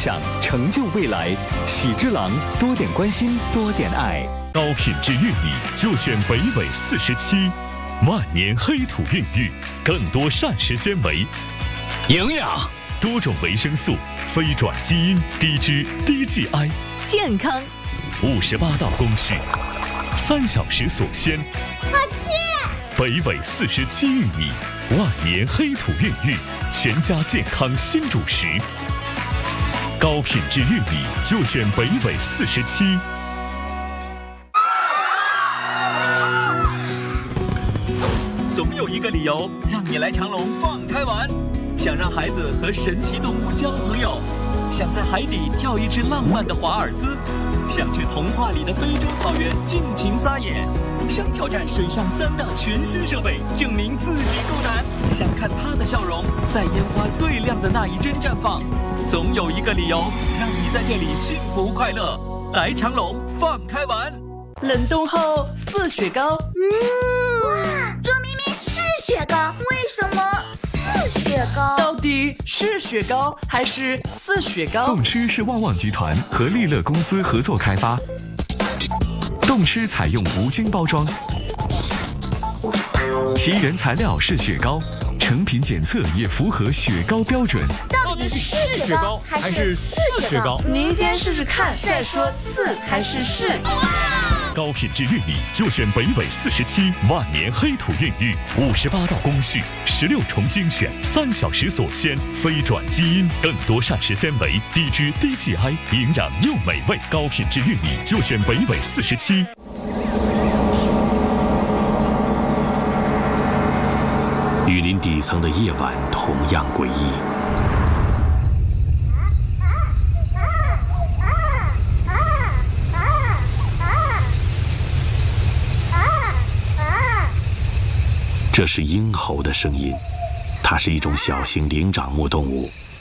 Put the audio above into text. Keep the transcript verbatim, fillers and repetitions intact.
想，成就未来。喜之郎，多点关心，多点爱。 高品质玉米就选北纬四十七，万年黑土孕育，更多膳食纤维、 营养、 多种维生素、非转基因、低脂、低 G I， 健康。 五十八道工序，三小时锁鲜。 好吃！ 北纬四十七玉米，万年黑土孕育，全家健康新主食。高品质玉米就选北纬四十七。 总有一个理由让你来长隆放开玩，想让孩子和神奇动物交朋友，想在海底跳一只浪漫的华尔兹，想去童话里的非洲草原尽情撒野，想挑战水上三大全新设备，证明自己够胆，想看他的笑容在烟花最亮的那一帧绽放。总有一个理由让你在这里幸福快乐。来长隆放开玩。 冷冻后似雪糕。 嗯，哇，这明明是雪糕，为什么似雪糕？ 到底是雪糕还是似雪糕？ 动吃是旺旺集团和利乐公司合作开发，动吃采用无菌包装，其原材料是雪糕，成品检测也符合雪糕标准。 到底是雪糕还是似雪糕？ 您先试试看，再说似还是是。 高品质玉米就选北纬四十七，万年黑土孕育，五十八道工序，十六重精选，三小时锁鲜，非转基因，更多膳食纤维，低脂低 G I， 营养又美味。高品质玉米就选北纬四十七。 雨林底层的夜晚同样诡异。这是鹰猴的声音，它是一种小型灵长目动物，